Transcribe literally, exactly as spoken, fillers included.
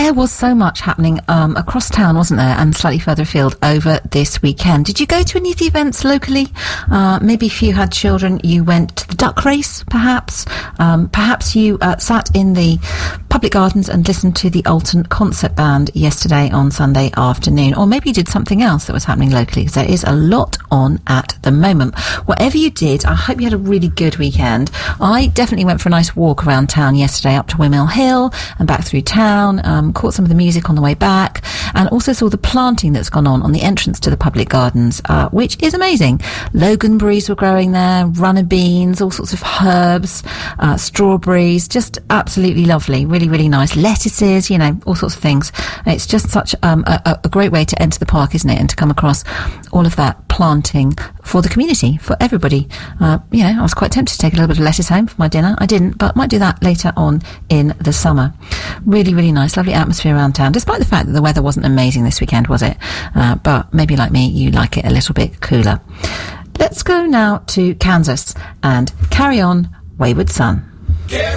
There was so much happening um, across town, wasn't there, and slightly further afield over this weekend. Did you go to any of the events locally? Uh, maybe if you had children, you went to the duck race, perhaps. Um, perhaps you uh, sat in the public gardens and listened to the Alton Concert Band yesterday on Sunday afternoon. Or maybe you did something else that was happening locally, because there is a lot on at the moment. Whatever you did, I hope you had a really good weekend. I definitely went for a nice walk around town yesterday, up to Windmill Hill and back through town, um, caught some of the music on the way back, and also saw the planting that's gone on on the entrance to the public gardens, uh, which is amazing. Loganberries were growing there, runner beans, all sorts of herbs, uh, strawberries, just absolutely lovely, really, really nice. Lettuces, you know, all sorts of things. It's just such um, a, a great way to enter the park, isn't it, and to come across all of that planting for the community, for everybody. Uh, you know, I was quite tempted to take a little bit of lettuce home for my dinner. I didn't, but might do that later on in the summer. Really, really nice, lovely atmosphere around town, despite the fact that the weather wasn't amazing this weekend, was it? Uh, but maybe like me, you like it a little bit cooler. Let's go now to Kansas and Carry On, Wayward Son.